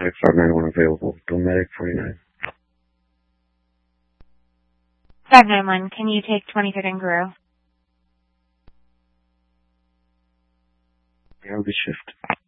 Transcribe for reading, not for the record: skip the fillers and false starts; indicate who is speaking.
Speaker 1: I have 591 available. Domedic 49.
Speaker 2: 591, can you take 23rd and Guru?
Speaker 1: Yeah, I'll be shift.